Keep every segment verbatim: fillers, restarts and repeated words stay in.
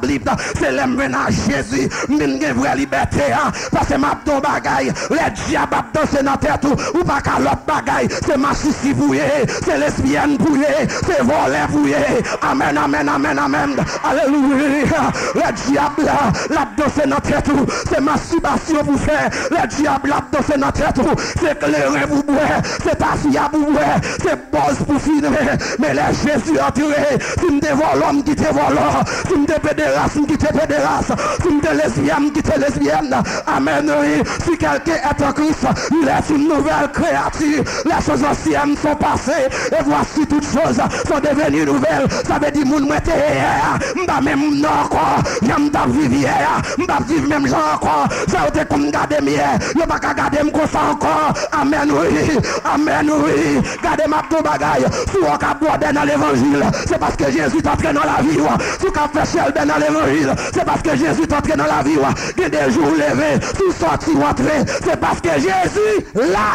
libre, c'est l'homme à Jésus, une vraie liberté, parce que ma don bagaille, les diables dansent dans tête ou pas qu'à l'autre bagaille, c'est ma sissi bouillé, c'est lesbienne bouillé, c'est voler bouillé, amen, amen, amen, amen, alléluia, les diables la danse dans tête, c'est masturbation pour faire, les diables la danse dans tête, c'est clairer pour boire, c'est tassia pour boire, c'est boss pour finir, mais les Jésus entré, si me dévore l'homme qui te vole, si me dépédé race qui te pédérace, si me lesbienne qui te lesbienne, amen, oui, si quelqu'un est en Christ, il est une nouvelle créature, les choses anciennes sont passées, et voici toutes choses sont devenues nouvelles, ça veut dire moun mwete hier, m'ba même non encore, j'aime ta vivre hier, m'ba vivre même gens encore, ça été comme garder hier, y'a pas qu'à garder m'ko ça encore, amen, oui, amen, oui, gardez ma ton bagaille, si on ka boire dans l'évangile, c'est parce que Jésus t'entraîne dans la vie, si on ka fait chel dans l'évangile, c'est parce que Jésus t'entraîne dans la vie, que des jours levés, tout sorti ou entrer, c'est parce que Jésus là.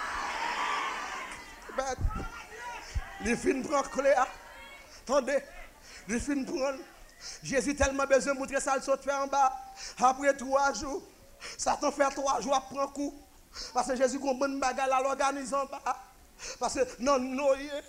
Les films prennent Cléa. Attendez, les films prennent. Jésus tellement besoin de montrer ça, il saute en bas. Après trois jours, Satan fait trois jours à prendre coup. Parce que Jésus comprend une bagarre à l'organiser en bas. Parce que non, non,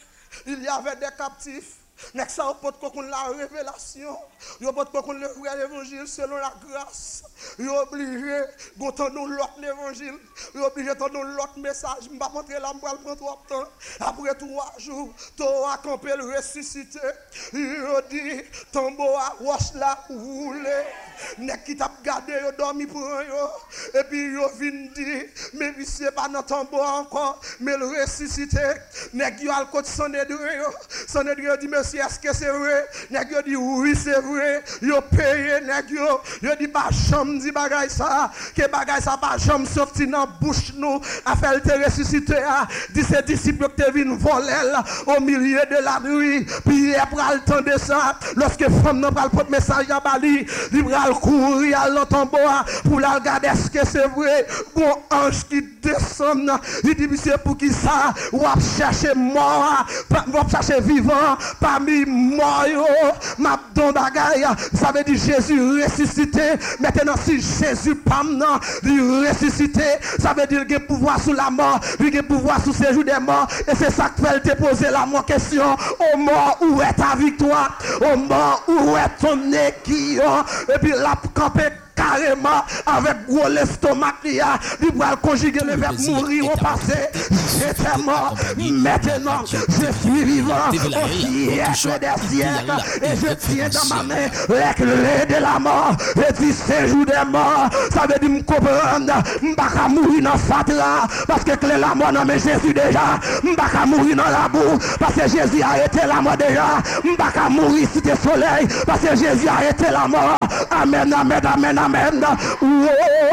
il y avait des captifs. Mais ça, on peut qu'on la révélation, on peut qu'on le vrai l'évangile selon la grâce. Il est obligé d'entendre l'autre l'évangile, il est obligé d'entendre l'autre message. Je ne vais pas montrer là, je vais prendre trop de temps. Après trois jours, tu as campé le ressuscité. Il a dit, tombeau à roche là, roulé. Nek qui t'a gardé, il a dormi pour eux. Et puis il vient dire, mais ce n'est pas dans tombeau encore, mais le ressuscité. Nek qui a le côté sonné de eux. Sonné de eux dit, monsieur, est-ce que c'est vrai? Nek qui dit, oui, c'est vrai. Il a payé, nek qui a dit, pas chambre, dit bagay ça. Que bagay ça, pas chambre, sorti dans la bouche, nous, a fait le ressuscité. Dit ses disciples qui viennent voler au milieu de la nuit. Puis après le temps de ça, lorsque femme n'a pas le message à Bali, il va courir à l'autombo pour la regarder est-ce que c'est vrai. Bon ange qui descend, il dit monsieur pour qui ça, ou va chercher mort, va chercher vivant parmi mort, m'a don bagaille. Ça veut dire Jésus ressuscité. Maintenant si Jésus pas maintenant, il ressuscité, ça veut dire qu'il a pouvoir sur la mort, il a pouvoir sur ce jour des morts. Et c'est ça que fait te poser la mort question. Au mort, où est ta victoire? Au mort, où est ton équipe? Et puis la campé carrément avec gros l'estomac il va conjuguer le verbe mourir au passé. J'étais mort, maintenant je suis vivant au siècle des siècles et je tiens dans ma main les clés de la mort. Et puis ces jours des morts, ça veut dire me comprendre, je pas mourir dans fatra parce que clé la mort non mais Jésus déjà, je pas mourir dans la boue parce que Jésus a arrêté la mort déjà, je pas mourir sous le soleil parce que Jésus a arrêté la mort. Amen, amen, amen, amen. Oui,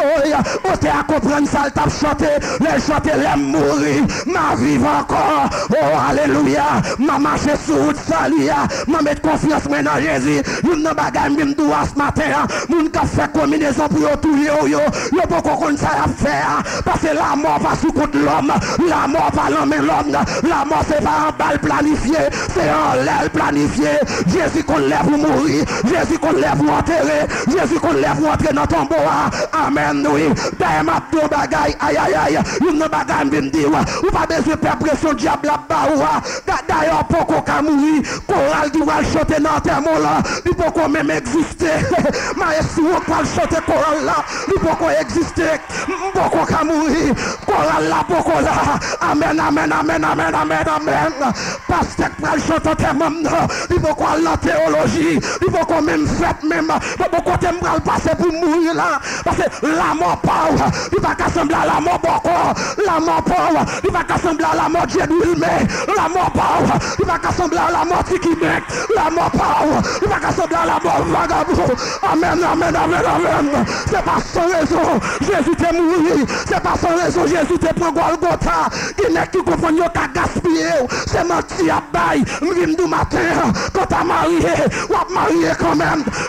on t'a comprendre ça, le tape chanter, les chanter, les mourir, ma vie encore. Oh, alléluia, ma marche sur route, salut, ma mettre confiance maintenant dans Jésus. Une bagaille, même doigt ce matin, mon qui fait combinaison pour tout yo yo, yo pas qu'on ça à faire, parce que la mort va sous contre l'homme, la mort va l'homme et l'homme, la mort c'est pas un balle planifié, c'est un l'aile planifié. Jésus qu'on lève pour mourir, Jésus qu'on lève pour enterrer, Jésus qu'on lève pour entrer dans ton bois. Amen, oui. D'ailleurs, ma ton bagaille, aïe aïe aïe, une bagaille me dit, ou pas besoin de faire pression diable là-bas. D'ailleurs, pourquoi qu'on mourir, choral qui va chanter dans tes mots là, il faut qu'on même exister. Maestro, on va chanter choral là, il faut qu'on exister. Pourquoi qu'on mourir, choral là, pourquoi là. Amen, amen, amen, amen, amen, amen. Pasteur, on va chanter tes mots là, il faut qu'on la théologie, il faut qu'on même fait même. Pourquoi tu me passer pour mourir là? Parce que la mort parle, il va qu'assembler à la mort encore. La mort parle, il va qu'assembler à la mort Dieu mais la mort parle, il va qu'assembler à la mort Tikibek. La mort parle, il va qu'assembler à la mort vagabond. Amen, amen, amen, amen. C'est pas sans raison, Jésus t'est mouru. C'est pas sans raison, Jésus t'est pris Golgotha. Qui n'est qui comprend qu'à gaspiller. C'est menti à bail, m'vim du matin. Quand t'as marié, ou à marié quand même.